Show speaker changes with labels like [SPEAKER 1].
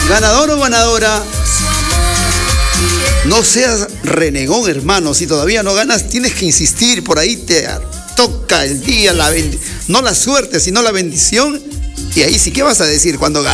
[SPEAKER 1] Ganador o ganadora. No seas renegón, hermano. Si todavía no ganas, tienes que insistir. Por ahí te toca el día, no la suerte, sino la bendición. Y ahí sí, ¿qué vas a decir cuando ganas?